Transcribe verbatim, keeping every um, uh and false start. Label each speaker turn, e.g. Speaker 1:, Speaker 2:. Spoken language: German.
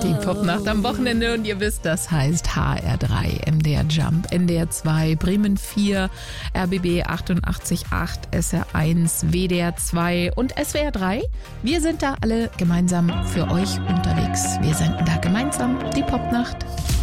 Speaker 1: Die Popnacht am Wochenende und ihr wisst, das heißt H R drei, M D R Jump, N D R zwei, Bremen vier, R B B achtundachtzig Komma acht, S R eins, W D R zwei und S W R drei. Wir sind da alle gemeinsam für euch unterwegs. Wir senden da gemeinsam die Popnacht.